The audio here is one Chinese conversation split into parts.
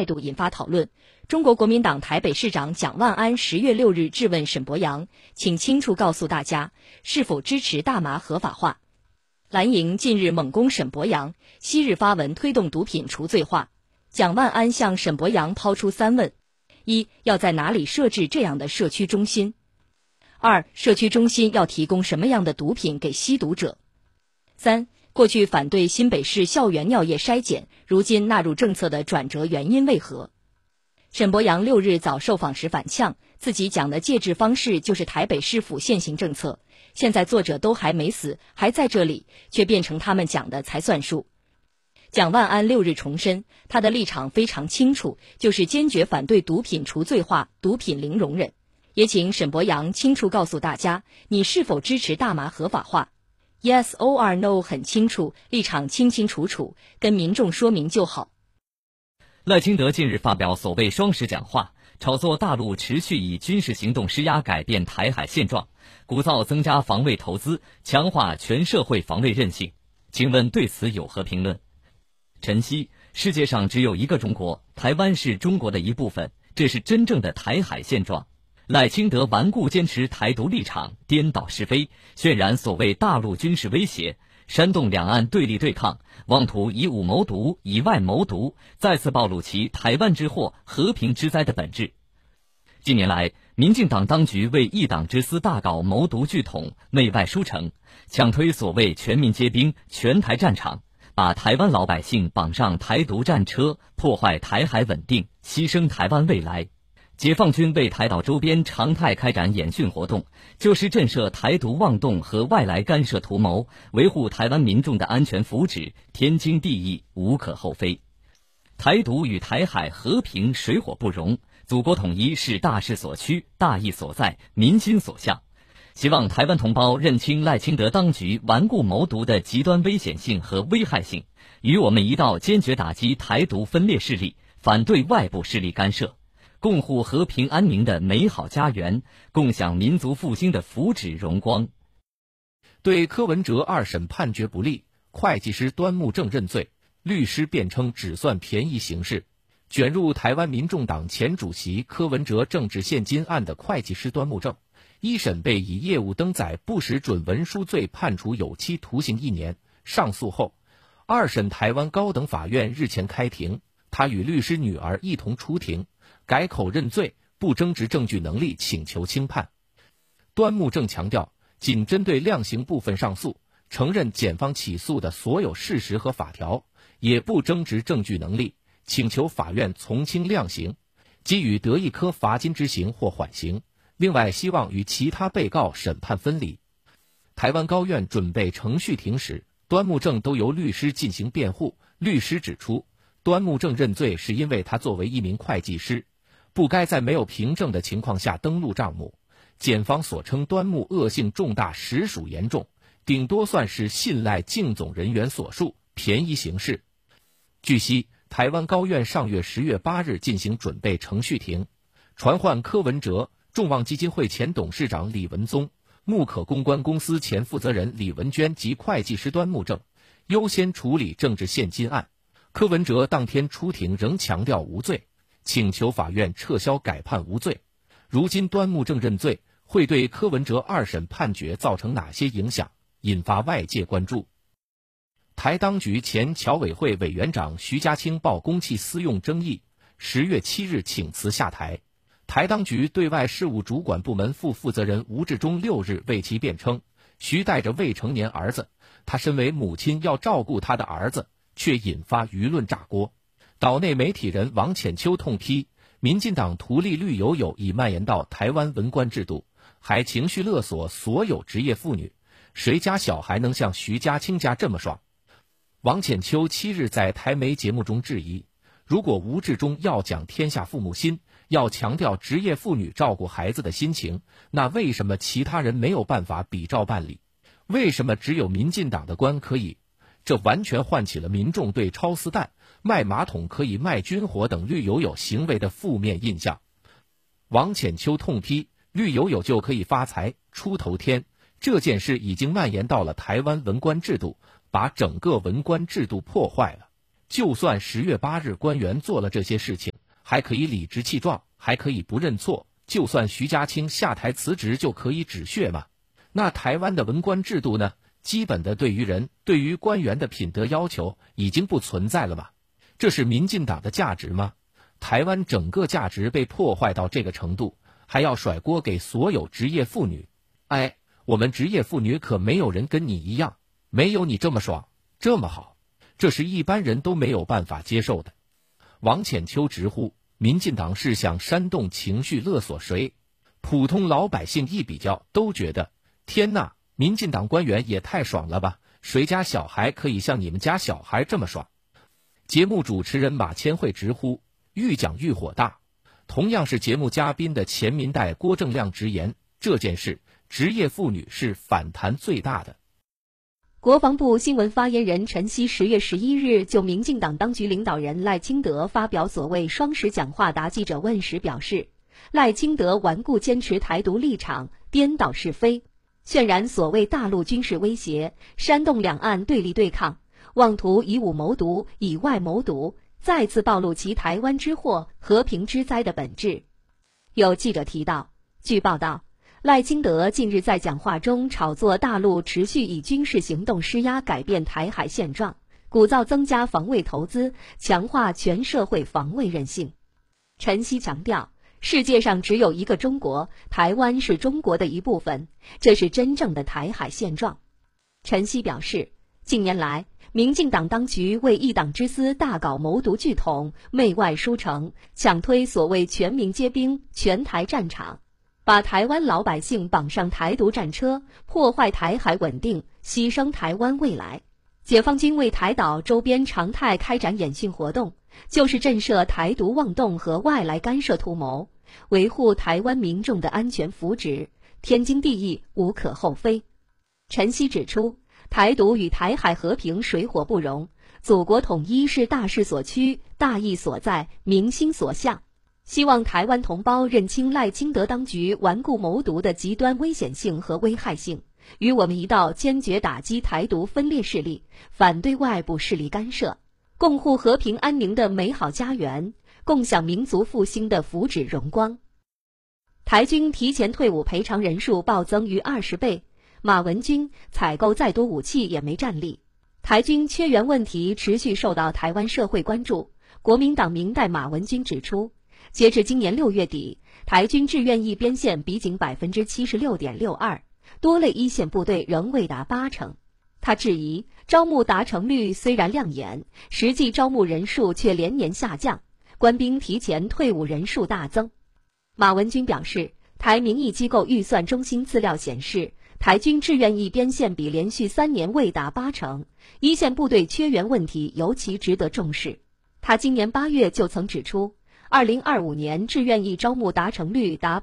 态度引发讨论。中国国民党台北市长蒋万安10月6日质问沈伯洋，请清楚告诉大家，是否支持大麻合法化。蓝营近日猛攻沈伯洋，昔日发文推动毒品除罪化。蒋万安向沈伯洋抛出3问：一、要在哪里设置这样的社区中心？2、社区中心要提供什么样的毒品给吸毒者？3、过去反对新北市校园尿液筛检，如今纳入政策的转折原因为何？沈伯洋6日早受访时反呛，自己讲的戒治方式就是台北市府现行政策，现在作者都还没死，还在这里，却变成他们讲的才算数。蒋万安6日重申，他的立场非常清楚，就是坚决反对毒品除罪化，毒品零容忍。也请沈伯洋清楚告诉大家，你是否支持大麻合法化？ Yes or No 很清楚，立场清清楚楚，跟民众说明就好。 赖清德近日发表所谓双十讲话，炒作大陆持续以军事行动施压改变台海现状，鼓噪增加防卫投资，强化全社会防卫韧性。请问对此有何评论？晨曦，世界上只有一个中国，台湾是中国的一部分，这是真正的台海现状。赖清德顽固坚持台独立场，颠倒是非，渲染所谓大陆军事威胁，煽动两岸对立对抗，妄图以武谋独，以外谋独，再次暴露其台湾之祸、和平之灾的本质。近年来，民进党当局为一党之私大搞谋独拒统、内外输成，强推所谓全民皆兵、全台战场，把台湾老百姓绑上台独战车，破坏台海稳定，牺牲台湾未来。解放军为台岛周边常态开展演训活动，就是震慑台独妄动和外来干涉图谋，维护台湾民众的安全福祉，天经地义，无可厚非。台独与台海和平水火不容，祖国统一是大势所趋、大义所在、民心所向。希望台湾同胞认清赖清德当局顽固谋独的极端危险性和危害性，与我们一道坚决打击台独分裂势力，反对外部势力干涉，共护和平安宁的美好家园，共享民族复兴的福祉荣光。 对柯文哲2审判决不利，会计师端木正认罪，律师辩称只算便宜行事。卷入台湾民众党前主席柯文哲政治现金案的会计师端木正，1审被以业务登载不实准文书罪判处有期徒刑1年。上诉后，2审台湾高等法院日前开庭，他与律师女儿一同出庭，改口认罪，不争执证据能力，请求轻判。端木正强调，仅针对量刑部分上诉，承认检方起诉的所有事实和法条，也不争执证据能力，请求法院从轻量刑，给予得一颗罚金之刑或缓刑。另外，希望与其他被告审判分离。台湾高院准备程序庭时，端木正都由律师进行辩护。律师指出，端木正认罪是因为他作为一名会计师，不该在没有凭证的情况下登录账目。检方所称端木恶性重大实属严重，顶多算是信赖竞总人员所述，便宜行事。据悉，台湾高院上月10月8日进行准备程序庭，传唤柯文哲、众望基金会前董事长李文宗、木可公关公司前负责人李文娟及会计师端木正，优先处理政治现金案。柯文哲当天出庭仍强调无罪，请求法院撤销改判无罪。如今端木正认罪，会对柯文哲2审判决造成哪些影响，引发外界关注。台当局前侨委会委员长徐家清曝公器私用争议，10月7日请辞下台。台当局对外事务主管部门副负责人吴志忠6日为其辩称，徐带着未成年儿子，他身为母亲要照顾他的儿子，却引发舆论炸锅。岛内媒体人王浅秋痛批，民进党图利绿油油已蔓延到台湾文官制度，还情绪勒索所有职业妇女，谁家小孩能像徐家清家这么爽？王浅秋7日在台媒节目中质疑，如果吴志忠要讲天下父母心，要强调职业妇女照顾孩子的心情，那为什么其他人没有办法比照办理？为什么只有民进党的官可以？这完全唤起了民众对超丝蛋、卖马桶可以卖军火等绿油油行为的负面印象。王浅秋痛批，绿油油就可以发财出头天，这件事已经蔓延到了台湾文官制度，把整个文官制度破坏了。就算10月8日官员做了这些事情， 还可以理直气壮，还可以不认错，就算徐家清下台辞职就可以止血吗？那台湾的文官制度呢？基本的对于人、对于官员的品德要求已经不存在了吗？这是民进党的价值吗？台湾整个价值被破坏到这个程度，还要甩锅给所有职业妇女？哎，我们职业妇女可没有人跟你一样，没有你这么爽，这么好，这是一般人都没有办法接受的。王浅秋直呼，民进党是想煽动情绪勒索谁？普通老百姓一比较，都觉得天哪，民进党官员也太爽了吧，谁家小孩可以像你们家小孩这么爽？节目主持人马千惠直呼，愈讲愈火大。同样是节目嘉宾的前民代郭正亮直言，这件事职业妇女是反弹最大的。 国防部新闻发言人陈希10月11日就民进党当局领导人赖清德发表所谓双十讲话答记者问时表示，赖清德顽固坚持台独立场，颠倒是非，渲染所谓大陆军事威胁，煽动两岸对立对抗，妄图以武谋独，以外谋独，再次暴露其台湾之祸、和平之灾的本质。有记者提到，据报道，赖清德近日在讲话中炒作大陆持续以军事行动施压改变台海现状，鼓噪增加防卫投资，强化全社会防卫韧性。陈希强调，世界上只有一个中国，台湾是中国的一部分，这是真正的台海现状。陈希表示，近年来，民进党当局为一党之私大搞谋独聚统、媚外输城，强推所谓全民皆兵、全台战场，把台湾老百姓绑上台独战车，破坏台海稳定，牺牲台湾未来。解放军为台岛周边常态开展演训活动，就是震慑台独妄动和外来干涉图谋，维护台湾民众的安全福祉，天经地义，无可厚非。陈希指出，台独与台海和平水火不容，祖国统一是大势所趋、大义所在、民心所向。希望台湾同胞认清赖清德当局顽固谋独的极端危险性和危害性，与我们一道坚决打击台独分裂势力，反对外部势力干涉，共护和平安宁的美好家园，共享民族复兴的福祉荣光。台军提前退伍赔偿人数暴增逾20倍，马文君采购再多武器也没战力。台军缺员问题持续受到台湾社会关注。国民党民代马文君指出，截至今年6月底，台军志愿役编线比仅 76.62%， 多类一线部队仍未达80%。他质疑，招募达成率虽然亮眼，实际招募人数却连年下降，官兵提前退伍人数大增。马文君表示，台民意机构预算中心资料显示，台军志愿役编线比连续3年未达80%，一线部队缺员问题尤其值得重视。他今年8月就曾指出，2025年志愿役招募达成率达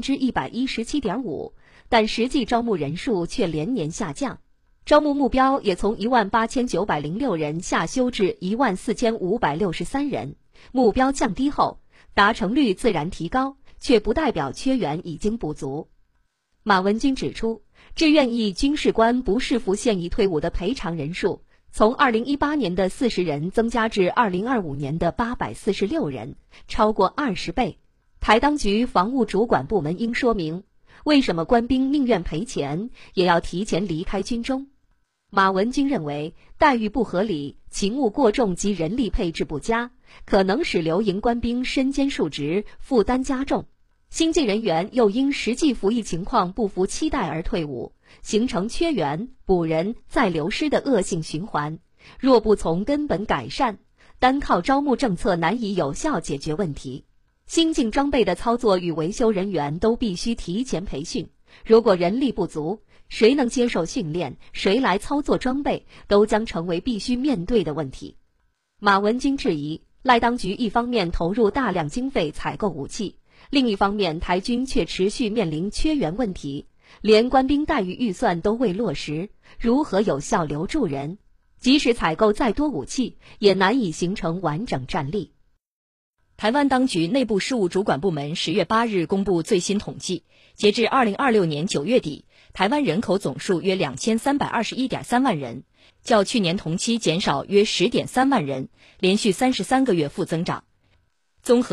117.5%， 但实际招募人数却连年下降，招募目标也从18906人下修至14563人。目标降低后，达成率自然提高，却不代表缺员已经不足。马文君指出，志愿役军事官不适服现役退伍的赔偿人数，从2018年的40人增加至2025年的846人，超过20倍。台当局防务主管部门应说明，为什么官兵宁愿赔钱，也要提前离开军中。马文君认为，待遇不合理、勤务过重及人力配置不佳，可能使留营官兵身兼数职，负担加重。新进人员又因实际服役情况不符期待而退伍，形成缺员、补人再流失的恶性循环。若不从根本改善，单靠招募政策难以有效解决问题。新进装备的操作与维修人员都必须提前培训，如果人力不足，谁能接受训练，谁来操作装备，都将成为必须面对的问题。马文君质疑，赖当局一方面投入大量经费采购武器，另一方面台军却持续面临缺员问题，连官兵待遇预算都未落实，如何有效留住人？即使采购再多武器，也难以形成完整战力。台湾当局内部事务主管部门10月8日公布最新统计，截至2026年9月底，台湾人口总数约2321.3万人，较去年同期减少约10.3万人，连续33个月负增长。综合